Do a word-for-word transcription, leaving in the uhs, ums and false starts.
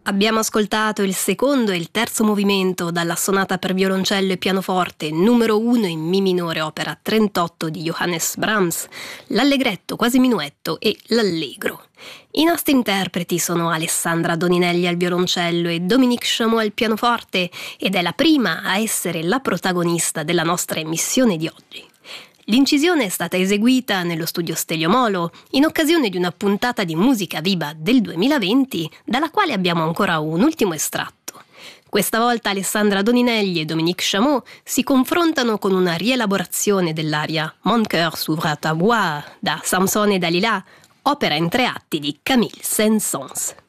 Abbiamo ascoltato il secondo e il terzo movimento dalla sonata per violoncello e pianoforte numero uno in Mi minore, opera trentotto di Johannes Brahms, l'allegretto quasi minuetto e l'allegro. I nostri interpreti sono Alessandra Doninelli al violoncello e Dominique Chameau al pianoforte, ed è la prima a essere la protagonista della nostra emissione di oggi. L'incisione è stata eseguita nello studio Stelio Molo in occasione di una puntata di Musica Viva del duemilaventi, dalla quale abbiamo ancora un ultimo estratto. Questa volta Alessandra Doninelli e Dominique Chameau si confrontano con una rielaborazione dell'aria Mon cœur s'ouvre à ta voix da Samson e Dalila, opera in tre atti di Camille Saint-Saëns.